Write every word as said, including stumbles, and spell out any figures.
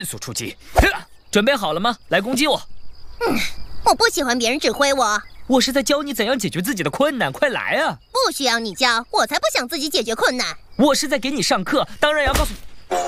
速出击！准备好了吗？来攻击我！ 嗯，我不喜欢别人指挥我。 我是在教你怎样解决自己的困难，快来啊！ 不需要你教，我才不想自己解决困难。 我是在给你上课，当然要告诉你。